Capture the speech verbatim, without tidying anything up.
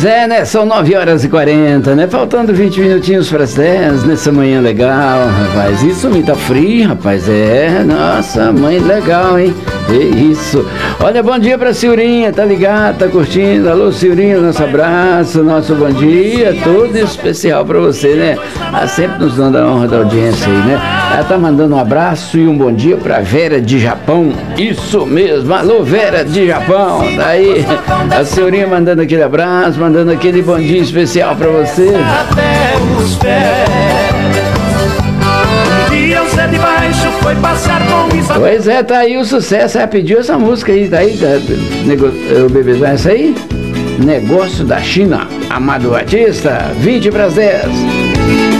Pois é, né? São nove horas e quarenta, né? Faltando vinte minutinhos para as dez nessa manhã legal, rapaz. Isso me tá frio, rapaz. É, nossa, mãe legal, hein? É isso. Olha, bom dia pra Silrinha, tá ligado? Tá curtindo? Alô, Silrinha, nosso abraço, nosso bom dia. Todo especial pra você, né? Ela sempre nos dando a honra da audiência aí, né? Ela tá mandando um abraço e um bom dia pra Vera de Japão. Isso mesmo. Alô, Vera de Japão. Daí, a Silrinha mandando aquele abraço, mandando aquele bom dia especial pra você. Até os pés. Um dia o Zé de Baixo foi passear com Isabel. Pois é, tá aí o sucesso. Ela pediu essa música aí, tá aí, tá, nego, o bebezão, essa aí? Negócio da China, Amado Batista, vinte para as dez.